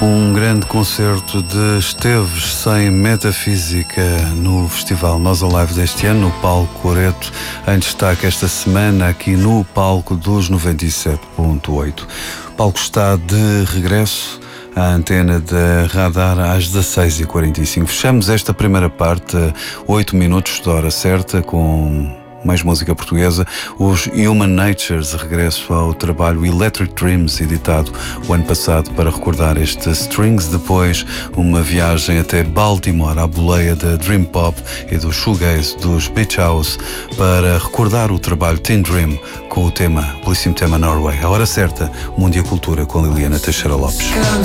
Um grande concerto de Esteves sem metafísica no Festival Nós Alive deste ano, no Palco Coreto, em destaque esta semana aqui no palco dos 97.8. O palco está de regresso à antena da Radar às 16h45. Fechamos esta primeira parte, 8 minutos da hora certa, com mais música portuguesa. Os Human Natures, regresso ao trabalho Electric Dreams, editado o ano passado, para recordar este Strings. Depois, uma viagem até Baltimore, à boleia da Dream Pop e do shoegaze dos Beach House, para recordar o trabalho Teen Dream, com o belíssimo tema Norway. A hora certa, Mundo e a Cultura, com Liliana Teixeira Lopes.